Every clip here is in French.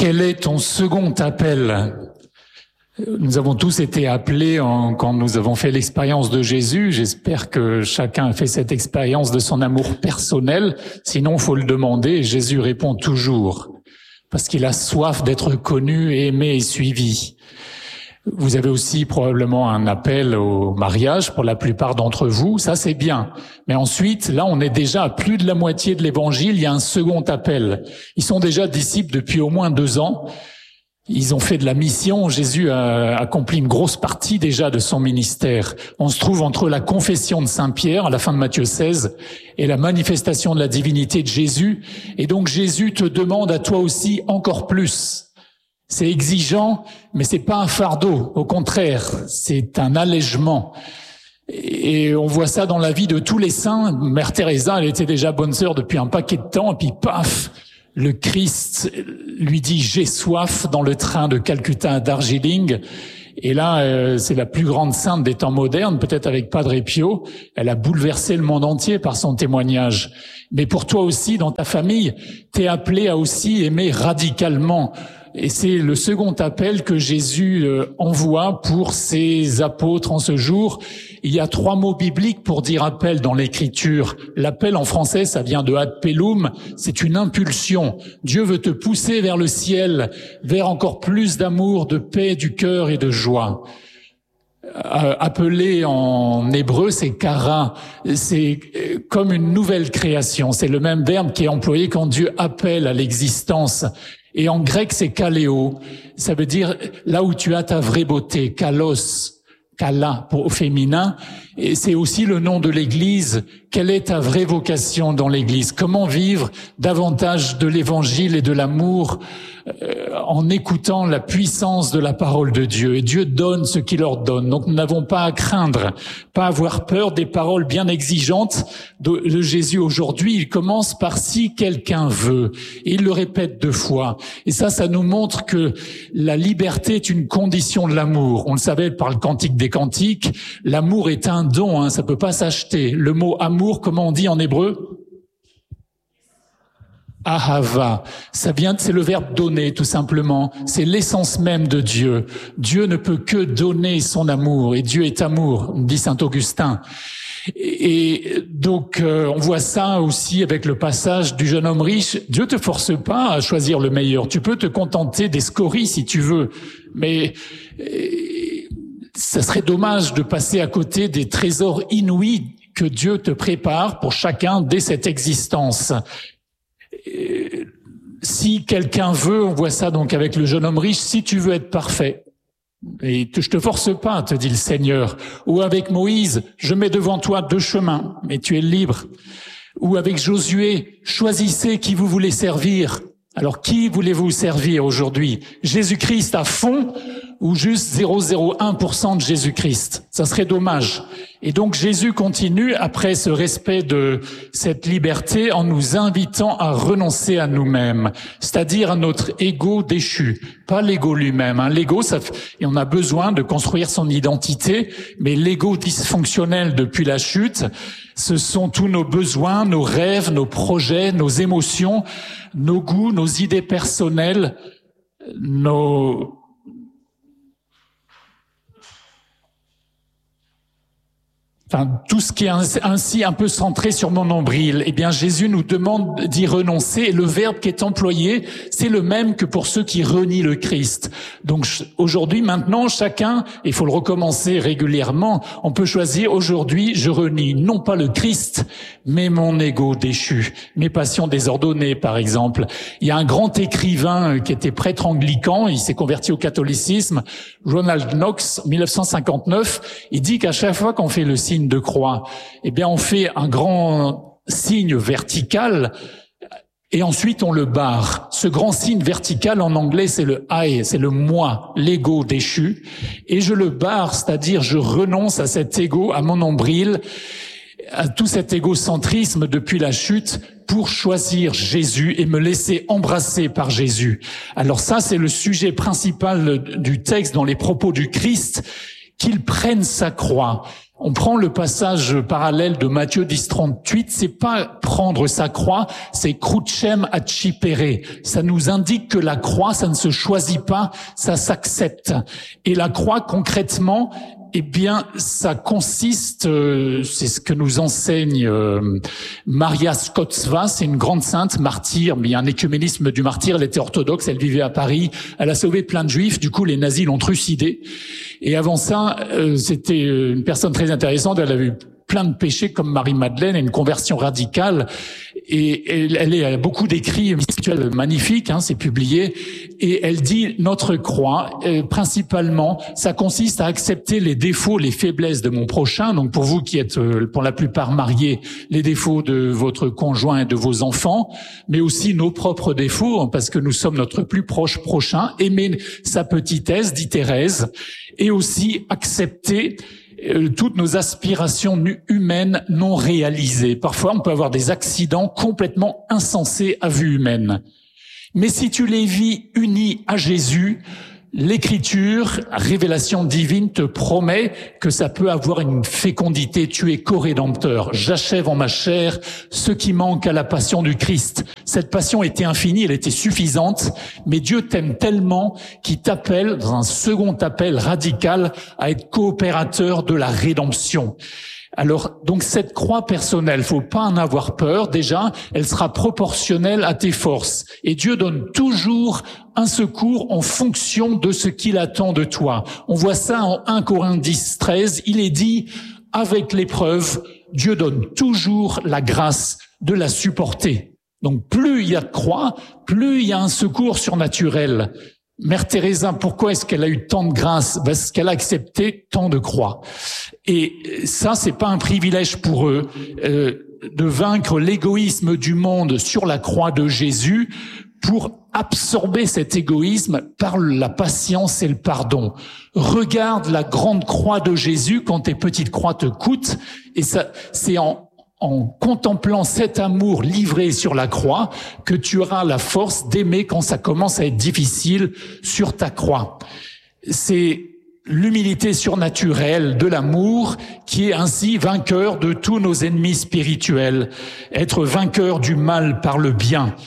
Quel est ton second appel ? Nous avons tous été appelés quand nous avons fait l'expérience de Jésus. J'espère que chacun a fait cette expérience de son amour personnel. Sinon, il faut le demander. Jésus répond toujours, parce qu'il a soif d'être connu, aimé et suivi. Vous avez aussi probablement un appel au mariage pour la plupart d'entre vous. Ça, c'est bien. Mais ensuite, là, on est déjà à plus de la moitié de l'évangile. Il y a un second appel. Ils sont déjà disciples depuis au moins 2 ans. Ils ont fait de la mission. Jésus a accompli une grosse partie déjà de son ministère. On se trouve entre la confession de Saint-Pierre à la fin de Matthieu 16 et la manifestation de la divinité de Jésus. Et donc Jésus te demande à toi aussi encore plus. C'est exigeant, mais c'est pas un fardeau. Au contraire, c'est un allègement. Et on voit ça dans la vie de tous les saints. Mère Teresa, elle était déjà bonne sœur depuis un paquet de temps, et puis paf, le Christ lui dit « J'ai soif » dans le train de Calcutta à Darjeeling. Et là, c'est la plus grande sainte des temps modernes, peut-être avec Padre Pio. Elle a bouleversé le monde entier par son témoignage. Mais pour toi aussi, dans ta famille, t'es appelé à aussi aimer radicalement. Et c'est le second appel que Jésus envoie pour ses apôtres en ce jour. Il y a 3 mots bibliques pour dire appel dans l'Écriture. L'appel en français, ça vient de ad pelum, c'est une impulsion. Dieu veut te pousser vers le ciel, vers encore plus d'amour, de paix du cœur et de joie. Appelé en hébreu, c'est kara. C'est comme une nouvelle création. C'est le même verbe qui est employé quand Dieu appelle à l'existence. Et en grec, c'est kaléo. Ça veut dire là où tu as ta vraie beauté, kalos, kala au féminin. Et c'est aussi le nom de l'Église. Quelle est ta vraie vocation dans l'Église? Comment vivre davantage de l'Évangile et de l'amour en écoutant la puissance de la parole de Dieu? Et Dieu donne ce qu'il ordonne. Donc nous n'avons pas à craindre, pas à avoir peur des paroles bien exigeantes de Jésus aujourd'hui. Il commence par « si quelqu'un veut ». Et il le répète 2 fois. Et ça nous montre que la liberté est une condition de l'amour. On le savait par le Cantique des Cantiques. L'amour est un don, ça peut pas s'acheter. Le mot amour, comment on dit en hébreu? Ahava. C'est le verbe donner, tout simplement. C'est l'essence même de Dieu. Dieu ne peut que donner son amour, et Dieu est amour, dit saint Augustin. Et donc, on voit ça aussi avec le passage du jeune homme riche. Dieu te force pas à choisir le meilleur. Tu peux te contenter des scories si tu veux, mais ça serait dommage de passer à côté des trésors inouïs que Dieu te prépare pour chacun dès cette existence. Si quelqu'un veut, on voit ça donc avec le jeune homme riche, si tu veux être parfait, et je te force pas, te dit le Seigneur. Ou avec Moïse, je mets devant toi 2 chemins, mais tu es libre. Ou avec Josué, choisissez qui vous voulez servir. Alors qui voulez-vous servir aujourd'hui? Jésus-Christ à fond ou juste 0,01% de Jésus-Christ? Ça serait dommage. Et donc Jésus continue après ce respect de cette liberté en nous invitant à renoncer à nous-mêmes, c'est-à-dire à notre ego déchu, pas l'ego lui-même. L'ego, et on a besoin de construire son identité, mais l'ego dysfonctionnel depuis la chute, ce sont tous nos besoins, nos rêves, nos projets, nos émotions, nos goûts, nos idées personnelles, tout ce qui est ainsi un peu centré sur mon nombril. Eh bien, Jésus nous demande d'y renoncer, et le verbe qui est employé, c'est le même que pour ceux qui renient le Christ. Donc, aujourd'hui, maintenant, chacun, il faut le recommencer régulièrement, on peut choisir aujourd'hui, je renie non pas le Christ, mais mon ego déchu, mes passions désordonnées, par exemple. Il y a un grand écrivain qui était prêtre anglican, il s'est converti au catholicisme, Ronald Knox, 1959, il dit qu'à chaque fois qu'on fait le signe de croix, eh bien on fait un grand signe vertical et ensuite on le barre. Ce grand signe vertical en anglais c'est le I, c'est le moi, l'ego déchu, et je le barre, c'est-à-dire je renonce à cet ego, à mon nombril, à tout cet égocentrisme depuis la chute pour choisir Jésus et me laisser embrasser par Jésus. Alors ça c'est le sujet principal du texte dans les propos du Christ, qu'il prenne sa croix. On prend le passage parallèle de Matthieu 10:38, c'est pas prendre sa croix, c'est crucem accipere. Ça nous indique que la croix, ça ne se choisit pas, ça s'accepte. Et la croix, concrètement, eh bien, ça consiste, c'est ce que nous enseigne Maria Scotsva, c'est une grande sainte, martyre, mais il y a un écuménisme du martyr, elle était orthodoxe, elle vivait à Paris, elle a sauvé plein de juifs, du coup les nazis l'ont trucidée. Et avant ça, c'était une personne très intéressante, elle avait eu plein de péchés comme Marie-Madeleine et une conversion radicale. Et elle a beaucoup d'écrits spirituels magnifiques, c'est publié. Et elle dit, notre croix, principalement, ça consiste à accepter les défauts, les faiblesses de mon prochain. Donc pour vous qui êtes pour la plupart mariés, les défauts de votre conjoint et de vos enfants, mais aussi nos propres défauts, parce que nous sommes notre plus proche prochain. Aimer sa petitesse, dit Thérèse, et aussi accepter toutes nos aspirations humaines non réalisées. Parfois, on peut avoir des accidents complètement insensés à vue humaine. Mais si tu les vis unis à Jésus, l'Écriture, révélation divine, te promet que ça peut avoir une fécondité. Tu es co-rédempteur. J'achève en ma chair ce qui manque à la passion du Christ. Cette passion était infinie, elle était suffisante, mais Dieu t'aime tellement qu'il t'appelle, dans un second appel radical, à être coopérateur de la rédemption. Alors, donc cette croix personnelle, faut pas en avoir peur. Déjà, elle sera proportionnelle à tes forces. Et Dieu donne toujours un secours en fonction de ce qu'il attend de toi. On voit ça en 1 Corinthiens 10:13. Il est dit, avec l'épreuve, Dieu donne toujours la grâce de la supporter. Donc, plus il y a de croix, plus il y a un secours surnaturel. Mère Teresa, pourquoi est-ce qu'elle a eu tant de grâce? Parce qu'elle a accepté tant de croix. Et ça, c'est pas un privilège pour eux de vaincre l'égoïsme du monde sur la croix de Jésus pour absorber cet égoïsme par la patience et le pardon. Regarde la grande croix de Jésus quand tes petites croix te coûtent, et ça, c'est en contemplant cet amour livré sur la croix que tu auras la force d'aimer quand ça commence à être difficile sur ta croix. C'est l'humilité surnaturelle de l'amour qui est ainsi vainqueur de tous nos ennemis spirituels. Être vainqueur du mal par le bien.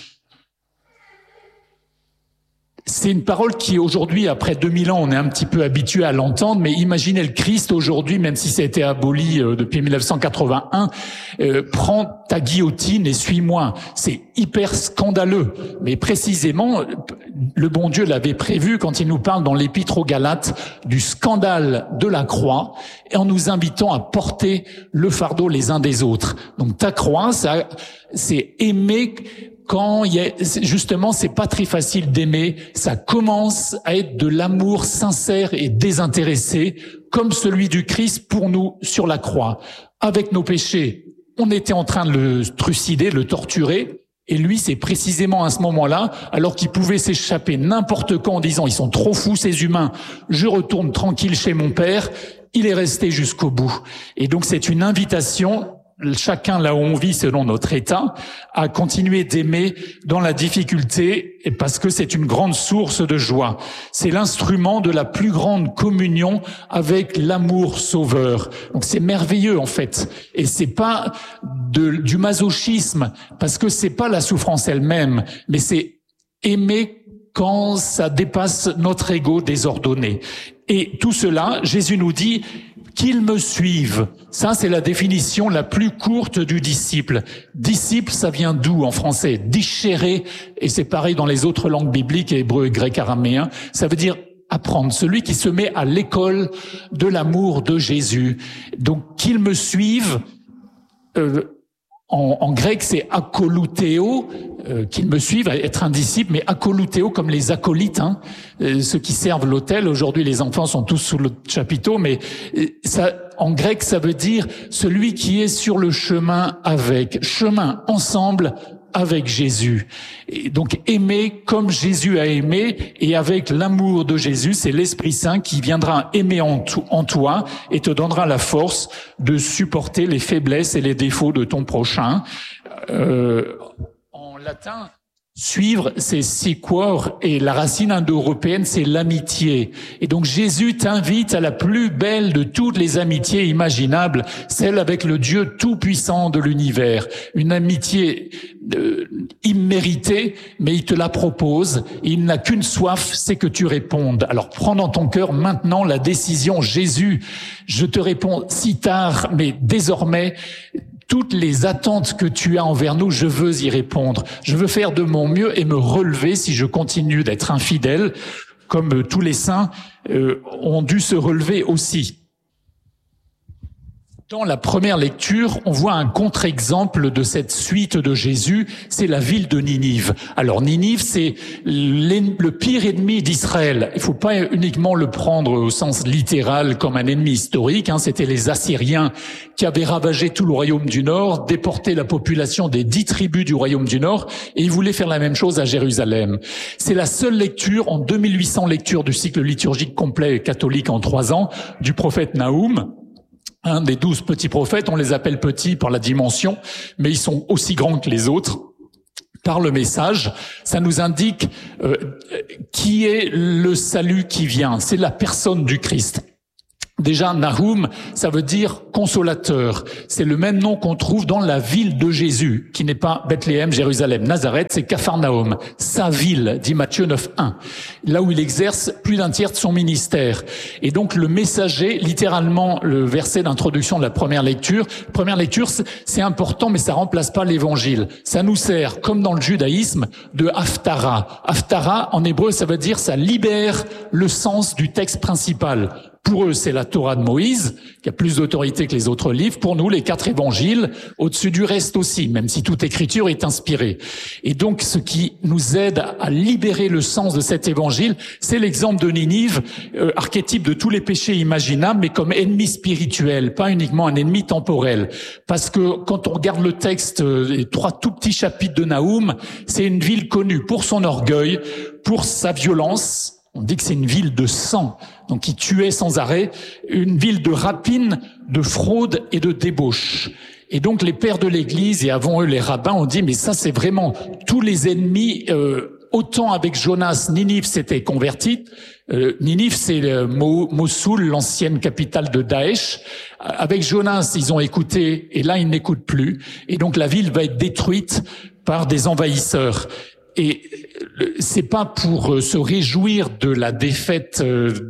C'est une parole qui aujourd'hui, après 2000 ans, on est un petit peu habitué à l'entendre, mais imaginez le Christ aujourd'hui, même si ça a été aboli depuis 1981, prends ta guillotine et suis-moi. C'est hyper scandaleux. Mais précisément, le bon Dieu l'avait prévu quand il nous parle dans l'Épître aux Galates du scandale de la croix, et en nous invitant à porter le fardeau les uns des autres. Donc ta croix, ça, c'est aimer. Quand il y a, justement, c'est pas très facile d'aimer, ça commence à être de l'amour sincère et désintéressé, comme celui du Christ pour nous sur la croix. Avec nos péchés, on était en train de le trucider, de le torturer, et lui, c'est précisément à ce moment-là, alors qu'il pouvait s'échapper n'importe quand en disant « ils sont trop fous ces humains, je retourne tranquille chez mon Père », il est resté jusqu'au bout. Et donc c'est une invitation, chacun là où on vit selon notre état, à continuer d'aimer dans la difficulté, et parce que c'est une grande source de joie. C'est l'instrument de la plus grande communion avec l'amour sauveur. Donc c'est merveilleux en fait. Et c'est pas du masochisme, parce que c'est pas la souffrance elle-même, mais c'est aimer quand ça dépasse notre ego désordonné. Et tout cela, Jésus nous dit qu'ils me suivent. Ça, c'est la définition la plus courte du disciple. Disciple, ça vient d'où en français? Dischérer, et c'est pareil dans les autres langues bibliques, hébreu, grec, araméen. Ça veut dire apprendre. Celui qui se met à l'école de l'amour de Jésus. Donc, qu'ils me suivent, en grec, c'est akoloutéo, qu'ils me suivent, être un disciple, mais akoloutéo comme les acolytes, ceux qui servent l'autel. Aujourd'hui, les enfants sont tous sous le chapiteau, mais ça, en grec, ça veut dire celui qui est sur le chemin ensemble avec Jésus. Et donc aimer comme Jésus a aimé, et avec l'amour de Jésus, c'est l'Esprit Saint qui viendra aimer en toi et te donnera la force de supporter les faiblesses et les défauts de ton prochain. En latin, Suivre, c'est sequor, et la racine indo-européenne, c'est l'amitié. Et donc Jésus t'invite à la plus belle de toutes les amitiés imaginables, celle avec le Dieu tout-puissant de l'univers. Une amitié imméritée, mais il te la propose. Il n'a qu'une soif, c'est que tu répondes. Alors prends dans ton cœur maintenant la décision. Jésus, je te réponds si tard, mais désormais, toutes les attentes que tu as envers nous, je veux y répondre. Je veux faire de mon mieux et me relever si je continue d'être infidèle, comme tous les saints ont dû se relever aussi. Dans la première lecture, on voit un contre-exemple de cette suite de Jésus, c'est la ville de Ninive. Alors Ninive, c'est le pire ennemi d'Israël. Il faut pas uniquement le prendre au sens littéral comme un ennemi historique, c'était les Assyriens qui avaient ravagé tout le royaume du Nord, déporté la population des 10 tribus du royaume du Nord, et ils voulaient faire la même chose à Jérusalem. C'est la seule lecture en 2800 lectures du cycle liturgique complet catholique en 3 ans du prophète Naoum. Un des 12 petits prophètes, on les appelle petits par la dimension, mais ils sont aussi grands que les autres. Par le message, ça nous indique qui est le salut qui vient. C'est la personne du Christ. Déjà, Nahum, ça veut dire consolateur. C'est le même nom qu'on trouve dans la ville de Jésus, qui n'est pas Bethléem, Jérusalem, Nazareth, c'est Capharnaüm, sa ville, dit Matthieu 9.1, là où il exerce plus d'un tiers de son ministère. Et donc le messager, littéralement le verset d'introduction de la première lecture, c'est important, mais ça remplace pas l'évangile. Ça nous sert, comme dans le judaïsme, de haftara. Haftara, en hébreu, ça veut dire ça libère le sens du texte principal. Pour eux, c'est la Torah de Moïse, qui a plus d'autorité que les autres livres. Pour nous, les 4 évangiles, au-dessus du reste aussi, même si toute écriture est inspirée. Et donc, ce qui nous aide à libérer le sens de cet évangile, c'est l'exemple de Ninive, archétype de tous les péchés imaginables, mais comme ennemi spirituel, pas uniquement un ennemi temporel. Parce que quand on regarde le texte, les 3 tout petits chapitres de Naoum, c'est une ville connue pour son orgueil, pour sa violence. On dit que c'est une ville de sang, donc qui tuait sans arrêt, une ville de rapine, de fraude et de débauche. Et donc les pères de l'Église, et avant eux les rabbins, ont dit, mais ça c'est vraiment tous les ennemis, autant avec Jonas, Ninive s'était converti. Ninive, c'est Mossoul, l'ancienne capitale de Daesh. Avec Jonas, ils ont écouté, et là ils n'écoutent plus. Et donc la ville va être détruite par des envahisseurs. Et c'est pas pour se réjouir de la défaite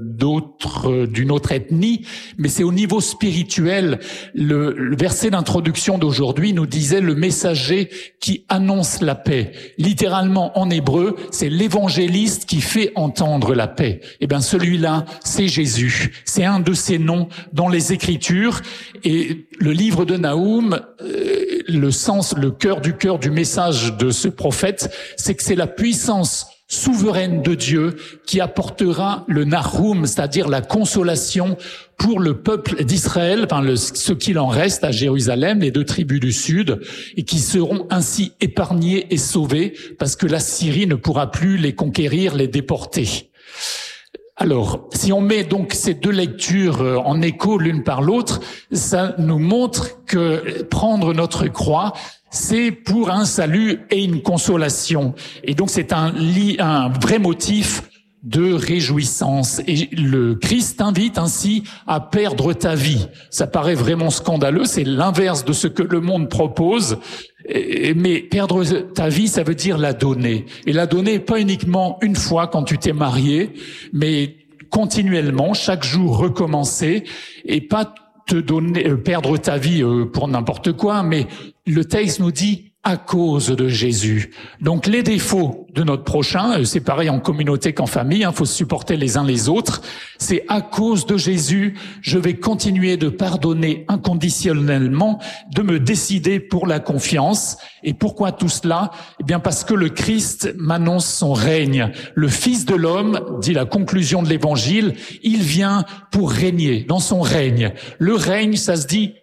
d'une autre ethnie, mais c'est au niveau spirituel. Le verset d'introduction d'aujourd'hui nous disait le messager qui annonce la paix. Littéralement en hébreu, c'est l'évangéliste qui fait entendre la paix. Et bien celui-là, c'est Jésus. C'est un de ses noms dans les Écritures. Et le livre de Naoum, le sens, le cœur du message de ce prophète, c'est que c'est la puissance souveraine de Dieu qui apportera le Nahum, c'est-à-dire la consolation pour le peuple d'Israël, ce qu'il en reste à Jérusalem, les 2 tribus du sud, et qui seront ainsi épargnés et sauvés parce que la Syrie ne pourra plus les conquérir, les déporter. Alors, si on met donc ces 2 lectures en écho l'une par l'autre, ça nous montre que prendre notre croix, c'est pour un salut et une consolation. Et donc c'est un vrai motif de réjouissance. Et le Christ t'invite ainsi à perdre ta vie. Ça paraît vraiment scandaleux, c'est l'inverse de ce que le monde propose. Mais perdre ta vie, ça veut dire la donner. Et la donner pas uniquement une fois quand tu t'es marié, mais continuellement, chaque jour recommencer, et pas te donner, perdre ta vie pour n'importe quoi, mais le texte nous dit à cause de Jésus. Donc les défauts de notre prochain, c'est pareil en communauté qu'en famille, faut se supporter les uns les autres, c'est à cause de Jésus, je vais continuer de pardonner inconditionnellement, de me décider pour la confiance. Et pourquoi tout cela? Eh bien parce que le Christ m'annonce son règne. Le Fils de l'homme, dit la conclusion de l'Évangile, il vient pour régner dans son règne. Le règne, ça se dit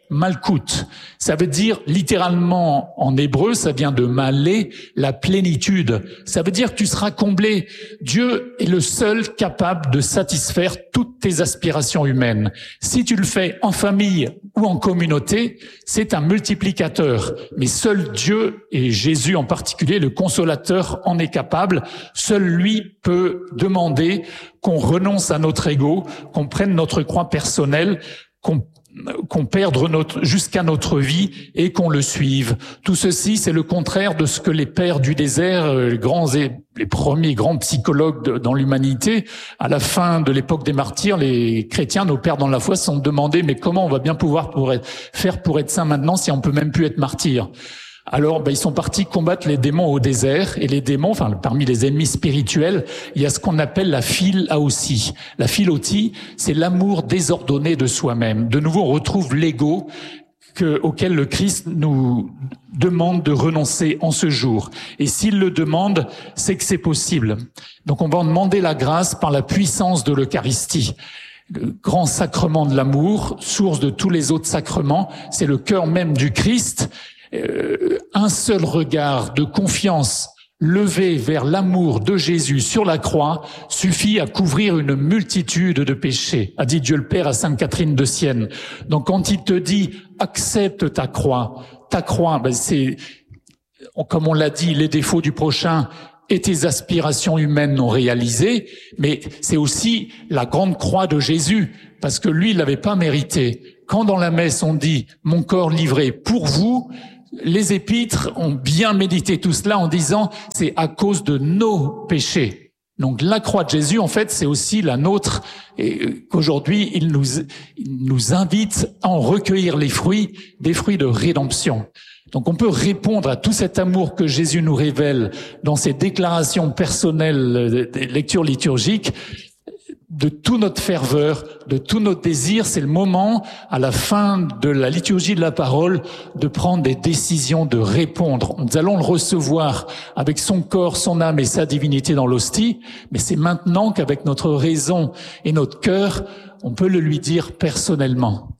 Malkout. Ça veut dire littéralement en hébreu, ça vient de malé, la plénitude. Ça veut dire que tu seras comblé. Dieu est le seul capable de satisfaire toutes tes aspirations humaines. Si tu le fais en famille ou en communauté, c'est un multiplicateur. Mais seul Dieu, et Jésus en particulier, le consolateur, en est capable. Seul lui peut demander qu'on renonce à notre ego, qu'on prenne notre croix personnelle, qu'on perde jusqu'à notre vie et qu'on le suive. Tout ceci, c'est le contraire de ce que les pères du désert, les premiers grands psychologues dans l'humanité, à la fin de l'époque des martyrs, les chrétiens, nos pères dans la foi, se sont demandé mais comment on va bien pouvoir faire pour être saint maintenant si on peut même plus être martyr? Alors, ils sont partis combattre les démons au désert, et les démons, parmi les ennemis spirituels, il y a ce qu'on appelle la philaotie. La philotie, c'est l'amour désordonné de soi-même. De nouveau, on retrouve l'ego auquel le Christ nous demande de renoncer en ce jour. Et s'il le demande, c'est que c'est possible. Donc, on va en demander la grâce par la puissance de l'Eucharistie. Le grand sacrement de l'amour, source de tous les autres sacrements, c'est le cœur même du Christ. Un seul regard de confiance levé vers l'amour de Jésus sur la croix suffit à couvrir une multitude de péchés, a dit Dieu le Père à Sainte Catherine de Sienne. Donc quand il te dit accepte ta croix, c'est, comme on l'a dit, les défauts du prochain et tes aspirations humaines non réalisées, mais c'est aussi la grande croix de Jésus, parce que lui, il l'avait pas mérité. Quand dans la messe on dit « mon corps livré pour vous », les épîtres ont bien médité tout cela en disant « c'est à cause de nos péchés ». Donc la croix de Jésus, en fait, c'est aussi la nôtre, et qu'aujourd'hui, il nous invite à en recueillir les fruits, des fruits de rédemption. Donc on peut répondre à tout cet amour que Jésus nous révèle dans ses déclarations personnelles des lectures liturgiques, de toute notre ferveur, de tout notre désir. C'est le moment, à la fin de la liturgie de la parole, de prendre des décisions, de répondre. Nous allons le recevoir avec son corps, son âme et sa divinité dans l'hostie, mais c'est maintenant qu'avec notre raison et notre cœur, on peut le lui dire personnellement.